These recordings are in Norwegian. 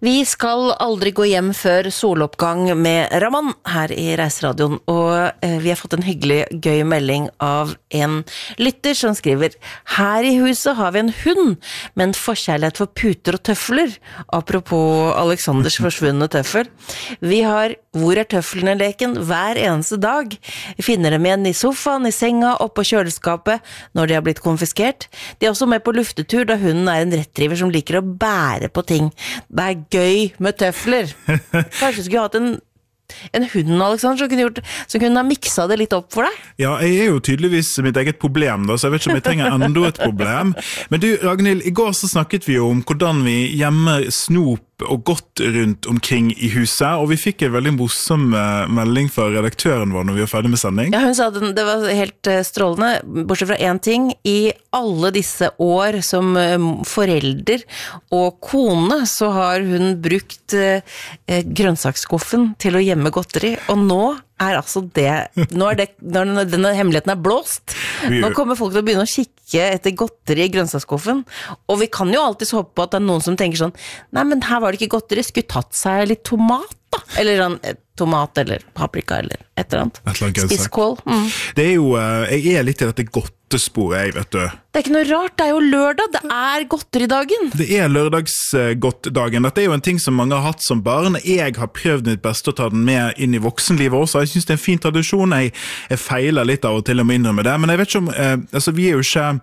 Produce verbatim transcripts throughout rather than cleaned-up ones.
Vi skal aldri gå hjem før soloppgang med Raman her i Reiseradioen, og vi har fått en hyggelig, gøy melding av en lytter som skriver: her i huset har vi en hund, med en forkjærlighet for puter og tøfler. Apropos Alexanders forsvunne tøffel. Vi har Hvor er tøflene-leken hver eneste dag. Vi finner dem igjen i sofaen, i senga, oppe på kjøleskapet når de har blitt konfiskert. De er også med på luftetur, da hunden er en rettdriver som liker å bære på ting. Det er gøy med tøfler. Kanskje skulle hatt en en hund, Alexander, som kunne, gjort, som kunne ha mikset det litt opp for deg? Ja, jeg er jo tydeligvis mitt eget problem da, så jeg vet ikke om jeg trenger enda et problem. Men du, Ragnhild, i går så snakket vi jo om hvordan vi gjemmer snop og godt rundt omkring i huset, og vi fikk en veldig morsom melding fra redaktøren vår når vi var ferdig med sending. Ja, hun sa at det var helt strålende, bortsett fra en ting. I alle disse år som forelder og kone, så har hun brukt eh, grønnsaksskuffen til å gjemme godteri, og nå er altså det, nå er det, når denne hemmeligheten er blåst, nå kommer folk til å begynne å kikke etter godteri i grønnsaksskuffen, og vi kan jo alltid håpe på at det er noen som tenker sånn, nei, men her var det ikke godteri, skulle tatt seg litt tomat da, eller en tomat, eller paprika, eller et eller annet, spisskål. Mm. Det er jo, jeg er litt i dette godtesporet, jeg, vet du. Det er ikke noe rart, det er jo lørdag, det er godteridagen. Det er lørdagsgodtdagen. Dette er jo en ting som mange har hatt som barn. Jeg har prøvd mitt beste å ta den med inn i voksenlivet også. Jeg synes det er en fin tradisjon. Jeg, jeg feiler litt av og til å innrømme det, men jeg vet ikke om, eh, altså vi er jo ikke...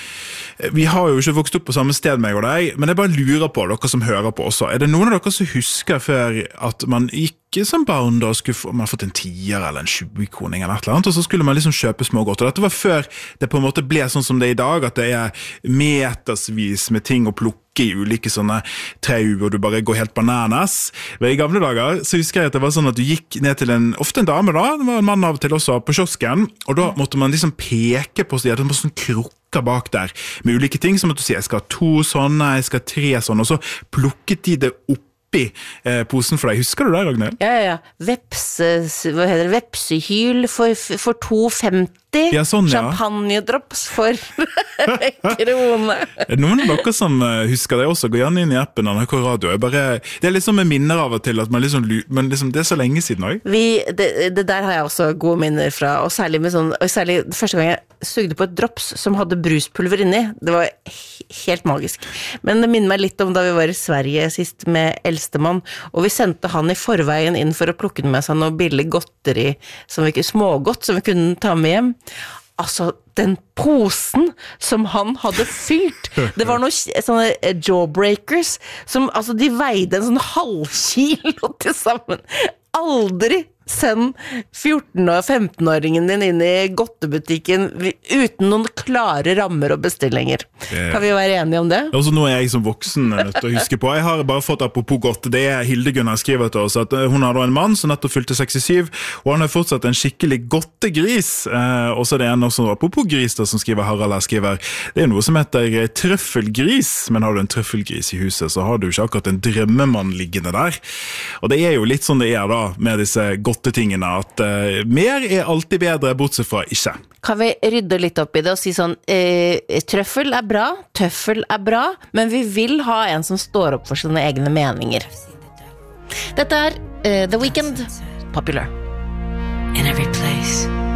Vi har jo ikke vokst opp på samme sted, meg og deg, men jeg bare lurer på dere som hører på også. Er det noen av dere som husker før at man ikke som barn da skulle få, man har fått en tier eller en tjue-kroning eller et eller annet, og så skulle man liksom kjøpe små godt. Og dette var før det på en måte ble sånn som det er i dag, at det er metersvis med ting å plukke i ulike sånne trau, og du bare går helt bananas. Men i gamle dager så husker jeg at det var sånn at du gikk ned til en, ofte en dame da, det var en mann av og til også på kiosken, og da måtte man liksom peke på seg, at det var sånn krukker bak der, med ulike ting, som at du sier, jeg skal ha to sånne, jeg skal ha tre sånne, og så plukket de det opp i eh, posen for deg. Husker du det, Ragnhild? Ja, ja, ja. Veps, hva heter det? Vepsehyl for, for to femti. Ja, sånn, ja. Champagne-drops for krone. Noen av dere som husker det også, gå gjerne inn i appen N R K Radio. Jeg bare, det er liksom med minner av og til, at man liksom, men liksom, det er så lenge siden også. Vi, det, det der har jeg også gode minner fra, og særlig med sånn, og særlig første gang jeg sugde på et drops som hadde bruspulver inni. Det var helt magisk. Men det minner meg litt om da vi var i Sverige sist med eldstemann, og vi sendte han i forveien inn for å plukke med seg noe billig godteri, som vi, smågodt som vi kunne ta med hjem. Altså, den posen som han hadde fylt, det var noen sånne jawbreakers, som, altså, de veide en sånn halvkilo til sammen. Aldri send fjorten- og femten-åringen din inn i godtebutikken uten noen klare rammer og bestillinger. Kan vi være enige om det? Også nå er jeg som voksen nødt til å huske på. Jeg har bare fått apropos godt, det er Hildegunn har skrevet til oss, at hun har da en mann som nettopp fylte sekstisju, og han har fortsatt en skikkelig godtegris. Eh, og så er det en også apropos gris da, som skriver Harald her, skriver, det er noe som heter trøffelgris, men har du en trøffelgris i huset, så har du ikke akkurat en drømmemann liggende der. Og det er jo litt sånn det er da, med disse godt tingene, at uh, mer er alltid bedre, bortsett fra ikke. Kan vi rydde litt opp i det og si sånn, eh, trøffel er bra, tøffel er bra, men vi vil ha en som står opp for sine egne meninger. Dette er uh, The Weeknd, Popular. In every place